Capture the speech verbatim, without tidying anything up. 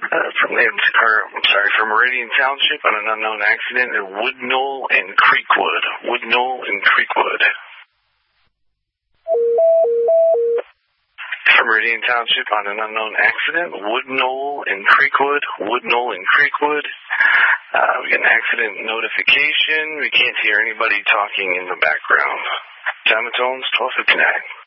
Uh, from, or, I'm sorry, from Meridian Township on an unknown accident at Woodknoll and Creekwood. Woodknoll and Creekwood. From Meridian Township on an unknown accident, Woodknoll and Creekwood. Woodknoll and Creekwood. Uh, we got an accident notification. We can't hear anybody talking in the background. Time of tones, twelve fifty-nine.